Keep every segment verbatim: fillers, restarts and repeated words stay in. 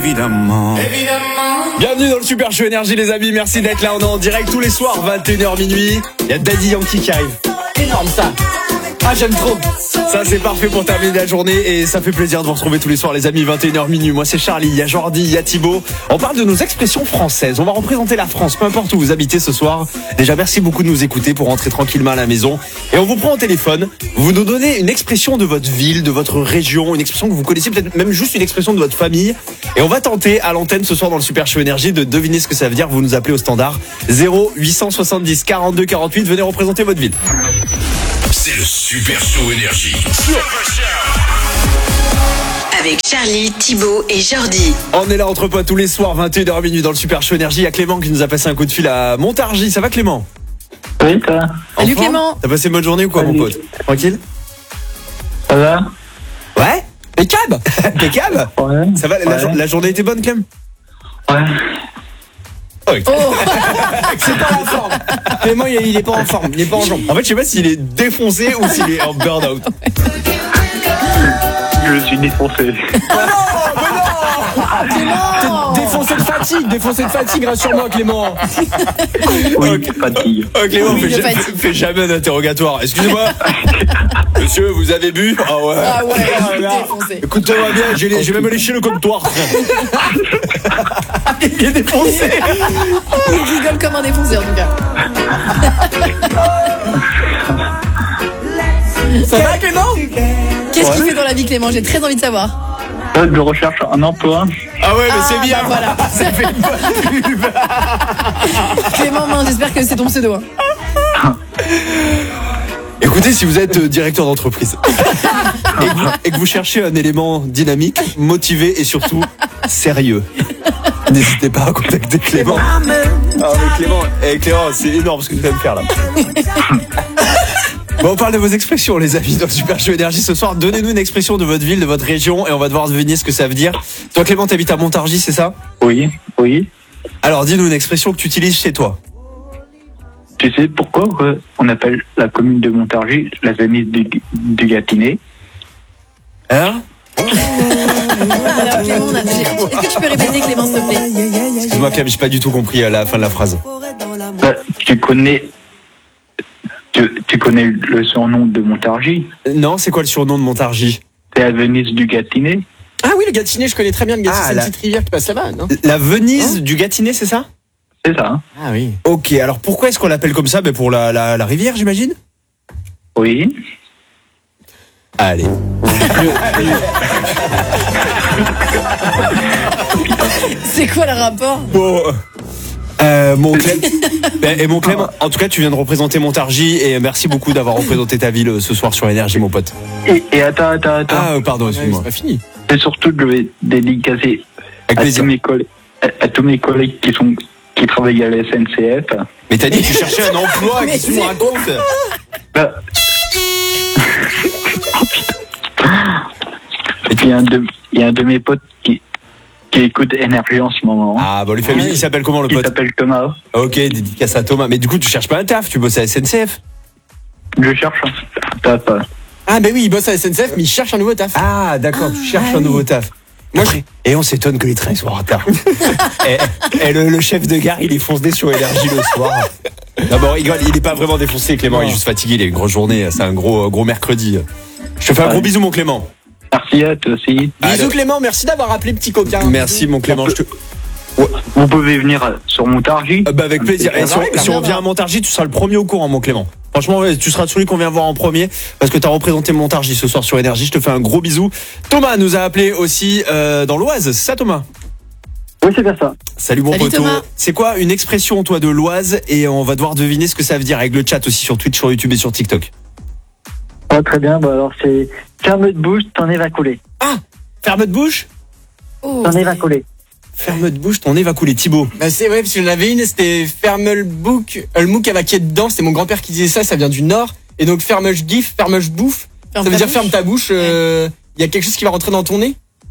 Évidemment. Évidemment. Bienvenue dans le Super Show Énergie les amis, merci d'être là, on est en direct tous les soirs, vingt et une heures minuit. Il y a Daddy Yankee qui arrive. Énorme ça. Ah j'aime trop. Ça c'est parfait pour terminer la journée et ça fait plaisir de vous retrouver tous les soirs les amis, vingt et une heures minuit. Moi c'est Charlie, il y a Jordi, il y a Thibaut. On parle de nos expressions françaises, on va représenter la France, peu importe où vous habitez ce soir. Déjà merci beaucoup de nous écouter pour rentrer tranquillement à la maison. Et on vous prend au téléphone, vous nous donnez une expression de votre ville, de votre région, une expression que vous connaissez, peut-être même juste une expression de votre famille. Et on va tenter à l'antenne ce soir dans le Super Show Énergie de deviner ce que ça veut dire. Vous nous appelez au standard zéro huit cent soixante-dix quarante-deux quarante-huit, venez représenter votre ville. C'est le Super Show Énergie. Avec Charlie, Thibaut et Jordi. On est là entre potes tous les soirs, vingt et une heures minuit dans le Super Show Énergie. Il y a Clément qui nous a passé un coup de fil à Montargis. Ça va Clément? Oui, ça va. Salut Clément. T'as passé une bonne journée ou quoi, Salut. Mon pote? Tranquille? Ça va? Ouais? Impeccable. Impeccable. Ouais. Ça va, la, ouais. la journée était bonne, Clem? Ouais. Oh, okay. Oh. C'est pas en forme. Clément, il est, il est pas en forme, il est pas en jambe. En fait, je sais pas s'il est défoncé ou s'il est en burn-out. Je suis défoncé. Oh non, mais non. T'es défoncé de fatigue, défoncé de fatigue, rassure-moi, Clément. Oui, okay. Fatigue. Oh, Clément, oui, fais, fais, fais jamais un interrogatoire. Excusez-moi. Monsieur, vous avez bu? Ah ouais. Ah ouais, ah, là. Défoncé. Écoute-moi bien, j'ai, j'ai même léché le comptoir. Il est défoncé. Il rigole comme un défoncé en tout cas. Ça va Clément? Qu'est-ce ouais. qu'il fait dans la vie Clément? J'ai très envie de savoir. Ouais, je recherche un emploi. Ah ouais, mais ah, c'est bien. Bah voilà. Ça fait une bonne pub. Clément, mince, j'espère que c'est ton pseudo. Hein. Écoutez, si vous êtes directeur d'entreprise et, que vous, et que vous cherchez un élément dynamique, motivé et surtout sérieux, n'hésitez pas à contacter Clément. Ah mais Clément, eh, Clément, c'est énorme ce que tu vas me faire là. Bon, on parle de vos expressions les amis dans le Super Show Énergie ce soir. Donnez-nous une expression de votre ville, de votre région et on va devoir deviner ce que ça veut dire. Toi Clément, t'habites à Montargis, c'est ça? Oui, oui. Alors dis-nous une expression que tu utilises chez toi. Tu sais pourquoi on appelle la commune de Montargis la Venise du, du Gâtinais? Hein? Alors Clément, on a... est-ce que tu peux répéter Clément s'il te plaît? Excuse-moi Clément, j'ai pas du tout compris à la fin de la phrase. Bah, tu connais... Tu, tu connais le surnom de Montargis? Non, c'est quoi le surnom de Montargis? C'est la Venise du Gâtinais. Ah oui, le Gâtinais, je connais très bien le Gâtinais, ah, c'est la... une petite rivière qui passe là-bas, non? La Venise hein? Du Gâtinais, c'est ça? C'est ça. Hein. Ah oui. Ok, alors pourquoi est-ce qu'on l'appelle comme ça? Ben pour la, la, la rivière, j'imagine? Oui. Allez. C'est quoi le rapport? Bon... Euh, mon Clem, et mon Clem, en tout cas, tu viens de représenter Montargis et merci beaucoup d'avoir représenté ta ville ce soir sur Énergie, mon pote. Et, et attends, attends, attends. Ah, pardon, excuse-moi. C'est pas fini. Et surtout, je vais dédicacer à tous, mes collègues, à, à tous mes collègues qui sont qui travaillent à la S N C F. Mais t'as dit que tu cherchais un emploi, qu'est-ce que tu me racontes? Bah... oh putain. Et puis il y a un de, il y a un de mes potes qui qui écoute Énergie en ce moment. Ah, bah, lui fait, il s'appelle comment le pote? Il s'appelle Thomas. Ok, dédicace à Thomas. Mais du coup, tu cherches pas un taf, tu bosses à la S N C F? Je cherche un taf. Ah, bah oui, il bosse à la S N C F, mais il cherche un nouveau taf. Ah, d'accord, ah, tu cherches ah, un oui. nouveau taf. Moi, je... Et on s'étonne que les trains soient en retard. et et le, le chef de gare, il est foncé sur Énergie le soir. D'abord, il, il est pas vraiment défoncé, Clément, non. Il est juste fatigué, il a une grosse journée, c'est un gros, gros mercredi. Je te fais un ouais. gros bisou, mon Clément. Merci à toi aussi. Bisous Clément, merci d'avoir appelé petit coquin. Merci mon Clément. Je te... ouais. Vous pouvez venir sur Montargis. euh, bah avec plaisir. Et si, on, si on vient à Montargis, tu seras le premier au courant, mon Clément. Franchement, ouais, tu seras celui qu'on vient voir en premier parce que tu as représenté Montargis ce soir sur Énergie. Je te fais un gros bisou. Thomas nous a appelé aussi euh, dans l'Oise, c'est ça Thomas? Oui, c'est bien ça. Salut mon Salut poteau. Thomas. C'est quoi une expression toi de l'Oise et on va devoir deviner ce que ça veut dire avec le chat aussi sur Twitch, sur YouTube et sur TikTok. Oh, très bien, bah alors c'est ferme de bouche, t'en es va couler. Ah, ferme de bouche, oh, t'en es va couler. Ferme de bouche, ton nez va couler. Thibaut. Bah c'est vrai, parce que j'en avais une, c'était ferme le bouc, euh, le mouc à vaquer dedans, c'était mon grand-père qui disait ça, ça vient du Nord. Et donc ferme je giffe, ferme je bouffe, ferme ça veut dire bouche. ferme ta bouche, il euh, ouais. y a quelque chose qui va rentrer dans ton nez?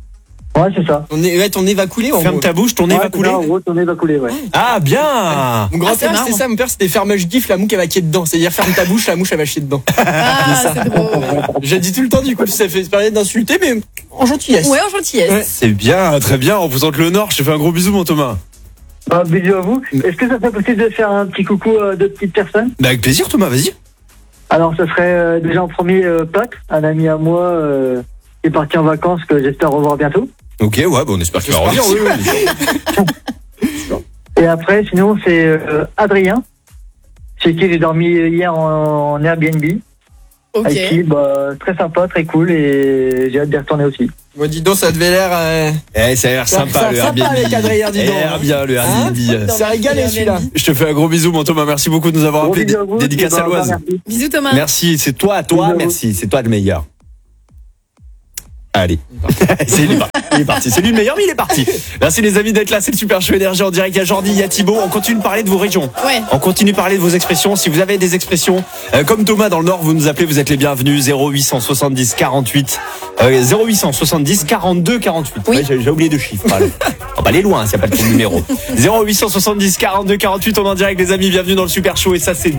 Ouais, c'est ça. On est, ouais, ton nez va couler. En Ferme gros. ta bouche, ton nez Ouais, va c'est couler. ça, en gros, ton nez va couler, ouais. Ah, bien. Mon grand-père, c'est c'était marrant. ça. Mon père, c'était fermage gif, la mouque, elle va quier dedans. C'est-à-dire, ferme ta bouche, la mouche, elle va chier dedans. Ah, c'est drôle. J'ai dit tout le temps, du coup, ça fait période d'insulter, mais en gentillesse. Ouais, en gentillesse. Ouais. C'est bien, très bien. On représente le Nord. Je te fais un gros bisou, mon Thomas. Bah, bisous à vous. Est-ce que ça serait possible de faire un petit coucou à deux petites personnes? Bah, avec plaisir, Thomas, vas-y. Alors, ça serait euh, déjà en premier euh, Pat, un ami à moi euh, qui est parti en vacances que j'espère revoir bientôt. Ok, ouais, bah, on espère qu'il va revenir. Oui, oui. Et après, sinon, c'est euh, Adrien, chez qui j'ai dormi hier en, en Airbnb. Ok. Avec qui, bah, très sympa, très cool, et j'ai hâte d'y retourner aussi. Moi, dis donc, ça devait l'air. Euh... Eh, ça a l'air Ça- sympa, ça- le sympa Airbnb. avec Adrien, dis donc. Eh, bien, le Airbnb. Hein Ça régale, celui-là. Je te fais un gros bisou, mon Thomas. Merci beaucoup de nous avoir Gros appelé. bisous à vous, Dédicace et à bah, l'Oise. merci. Bisous Thomas. Merci, c'est toi, à toi, Bisous à vous. merci. C'est toi le meilleur. Allez. c'est lui, il est parti. C'est lui le meilleur, mais il est parti. Merci les amis d'être là. C'est le Super Show Énergie en direct. Il y a Jordi, il y a Thibaut. On continue de parler de vos régions. Ouais. On continue de parler de vos expressions. Si vous avez des expressions, euh, comme Thomas dans le Nord, vous nous appelez, vous êtes les bienvenus. zéro huit cent soixante-dix quarante-huit euh, zéro huit cent soixante-dix quarante-deux quarante-huit. Oui. Ouais, j'ai, j'ai oublié deux chiffres. Voilà. On va aller loin, s'il n'y a pas de numéro. zéro huit cent soixante-dix quarante-deux quarante-huit. On est en direct les amis. Bienvenue dans le Super Show. Et ça, c'est